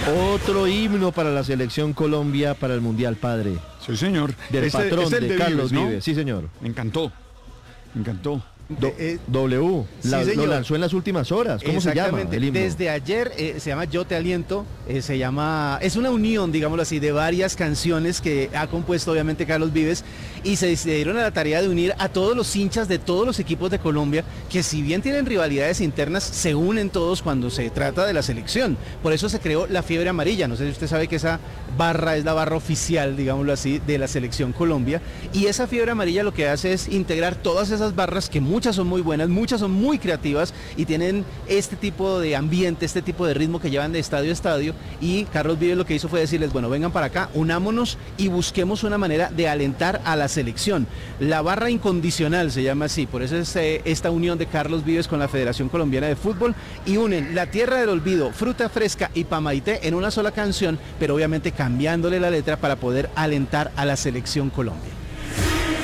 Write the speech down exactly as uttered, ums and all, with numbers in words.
Otro himno para la selección Colombia para el Mundial, padre. Sí, señor. Del Ese- patrón es el de, de Carlos Vives, ¿no? Vives. Sí, señor. Me encantó. Me encantó. Do- Eh, W. sí, La- lo señor. lanzó en las últimas horas. ¿Cómo se llama? Exactamente. El himno. Desde ayer eh, se llama Yo Te Aliento, eh, se llama, es una unión, digámoslo así, de varias canciones que ha compuesto obviamente Carlos Vives y se, se dieron a la tarea de unir a todos los hinchas de todos los equipos de Colombia, que si bien tienen rivalidades internas, se unen todos cuando se trata de la selección. Por eso se creó la fiebre amarilla. No sé si usted sabe que esa barra es la barra oficial, digámoslo así, de la selección Colombia. Y esa fiebre amarilla lo que hace es integrar todas esas barras, que muchas son muy buenas, muchas son muy creativas y tienen este tipo de ambiente, este tipo de ritmo que llevan de estadio a estadio. Y Carlos Vives lo que hizo fue decirles, bueno, vengan para acá, unámonos y busquemos una manera de alentar a la selección. La barra incondicional se llama así, por eso es eh, esta unión de Carlos Vives con la Federación Colombiana de Fútbol, y unen La Tierra del Olvido, Fruta Fresca y Pamaité en una sola canción, pero obviamente cambiándole la letra para poder alentar a la selección Colombia.